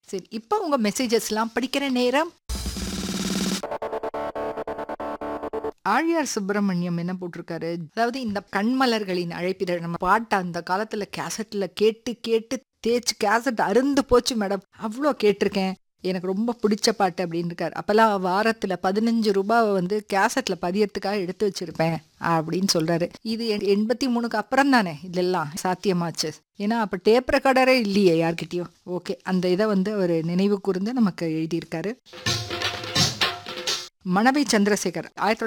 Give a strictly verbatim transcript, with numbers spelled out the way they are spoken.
சரி, இப்போ உங்க மெசேஜஸ்லாம் படிக்கிற நேரம். ஆழியார் சுப்பிரமணியம் என்ன போட்டிருக்காரு, அதாவது இந்த கண்மலர்களின் அழைப்பிதழ் நம்ம பாட்டை அந்த காலத்துல கேசட்ல கேட்டு கேட்டு தேய்ச்சி கேசட் அருந்து போச்சு மேடம். அவ்வளோ கேட்டிருக்கேன், எனக்கு ரொம்ப பிடிச்ச பாட்டு அப்படின்னு இருக்காரு. அப்பெல்லாம் வாரத்துல பதினஞ்சு ரூபாய் வந்து கேசட்ல பதியறதுக்காக எடுத்து வச்சிருப்பேன் அப்படின்னு சொல்றாரு. இது எண்பத்தி மூணுக்கு அப்புறம் தானே இதெல்லாம் சாத்தியமாச்சு. ஏன்னா அப்ப டேப் ரெக்கார்டரே இல்லையே யார்கிட்டயும். ஓகே, அந்த இதை வந்து ஒரு நினைவு கூர்ந்து நமக்கு எழுதியிருக்காரு. மணவை சந்திரசேகர் ஆயிரத்தி